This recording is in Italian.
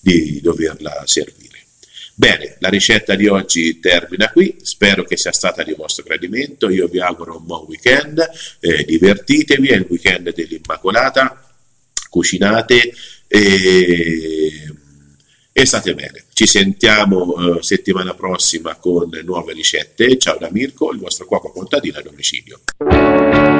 di doverla servire. Bene, la ricetta di oggi termina qui, spero che sia stata di vostro gradimento, io vi auguro un buon weekend, divertitevi, è il weekend dell'Immacolata, cucinate e state bene. Ci sentiamo settimana prossima con nuove ricette. Ciao da Mirko, il vostro cuoco contadino a domicilio.